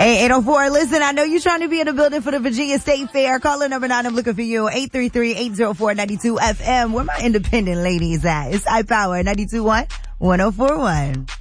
804. Listen, I know you're trying to be in the building for the Virginia State Fair. Caller number 9, I'm looking for you. 833-804-92FM. Where my independent ladies at? It's iPower 92.1 1041.